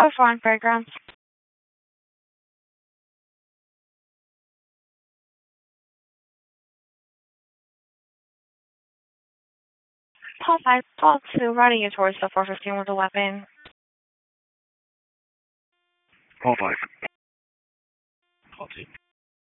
Foreign Fairgrounds. Call 5, call 2, routing you towards the 415 with a weapon. Call 5. Call 2.